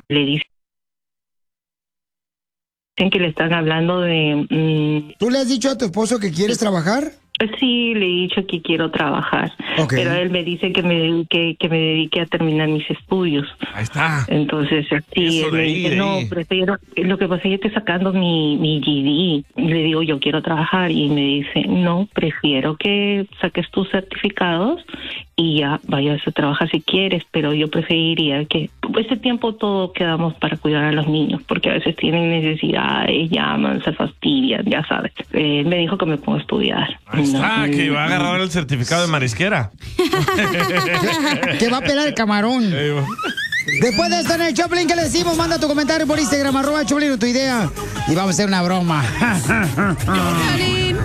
Le dicen que le están hablando de... ¿Tú le has dicho a tu esposo que quieres trabajar? Sí, le he dicho que quiero trabajar, pero él me dice que me dedique a terminar mis estudios. Ahí está. Entonces, sí, él me dice, no, prefiero, lo que pasa es que yo estoy sacando mi GED. Le digo, yo quiero trabajar, y me dice, no, prefiero que saques tus certificados y ya vayas a trabajar si quieres, pero yo preferiría que ese tiempo todo quedamos para cuidar a los niños, porque a veces tienen necesidades, llaman, se fastidian, ya sabes. Él me dijo que me pongo a estudiar. Ahí está, que va a agarrar el certificado de marisquera. Que va a pelar el camarón. Después de esto en el Choplin, ¿qué le decimos? Manda tu comentario por Instagram, @Choplin, tu idea, y vamos a hacer una broma.